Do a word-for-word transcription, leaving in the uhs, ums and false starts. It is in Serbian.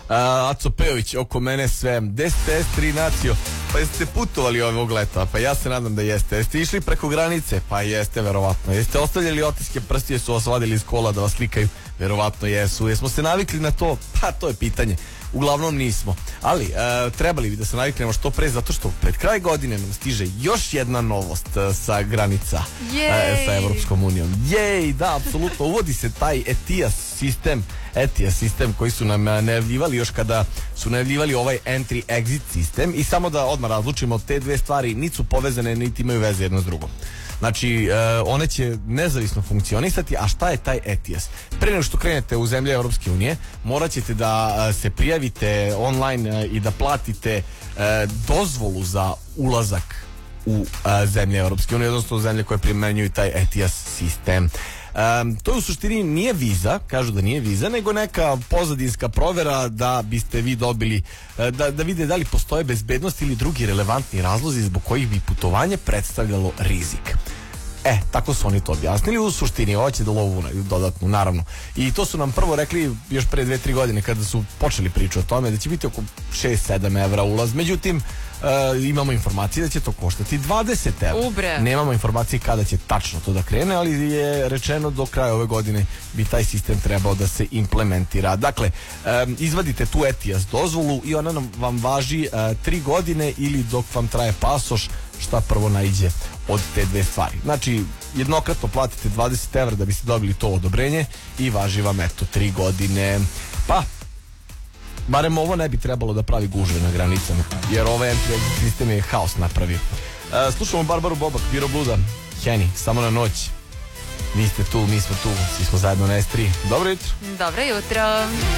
Aco Pejović, oko mene sve. Gde ste, Ester i Nacio? Pa jeste putovali ovog leta? Pa ja se nadam da jeste. Jeste išli preko granice? Pa jeste, verovatno. Jeste ostavljali otiske prstije, su vas vadili iz kola da vas slikaju? Verovatno jesu. Jesmo se navikli na to? Pa to je pitanje. Uglavnom nismo. Ali e, trebali bi da se naviknemo što pre, zato što pred kraj godine nam stiže još jedna novost e, sa granica e, sa Evropskom unijom. Jej, da, apsolutno. Uvodi se taj E T I A S sistem, E T I A S sistem koji su nam najavljivali još kada su najavljivali ovaj entry-exit sistem, i samo da odmah razlučimo, te dve stvari niti su povezane, niti imaju veze jedno s drugom. Znači, e, one će nezavisno funkcionisati. A šta je taj E T I A S? Pre nego što krenete u zemlje Europske unije, morat ćete da se prijavite online i da platite e, dozvolu za ulazak u e, zemlje Europske unije, odnosno u zemlje koje primenjuju taj E T I A S sistem. Um, to u suštini nije viza, kažu da nije viza, nego neka pozadinska provera da biste vi dobili, da, da vide da li postoje bezbednost ili drugi relevantni razlozi zbog kojih bi putovanje predstavljalo rizik. E, tako su oni to objasnili. U suštini ovo će da lovu dodatno, naravno. I to su nam prvo rekli još pre dve tri godine kada su počeli priču o tome da će biti oko šest sedam evra ulaz. Međutim, e, imamo informacije da će to koštati dvadeset evra. Ubre. Nemamo informacije kada će tačno to da krene, ali je rečeno do kraja ove godine bi taj sistem trebao da se implementira. Dakle, e, izvadite tu E T I A S dozvolu i ona nam, vam važi e, tri godine ili dok vam traje pasoš, šta prvo naiđe od te dve stvari. Znači, jednokratno platite dvadeset evra da biste dobili to odobrenje i važi vam eto tri godine. Pa, barem ovo ne bi trebalo da pravi gužve na granicama, jer ovaj entry-exit sistem je haos napravio. E, slušamo Barbaru Bobak, Biro Bluza, Heni, Samo na noć. Vi ste tu, mi smo tu, svi smo zajedno na S tri. Dobro jutro. Dobro jutro.